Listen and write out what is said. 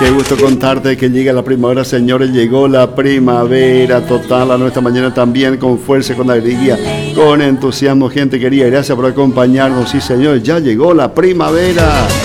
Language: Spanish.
Qué gusto contarte que llega la primavera, señores. Llegó la primavera total a nuestra mañana también, con fuerza, con alegría, con entusiasmo, gente querida. Gracias por acompañarnos. Sí, señores, ya llegó la primavera.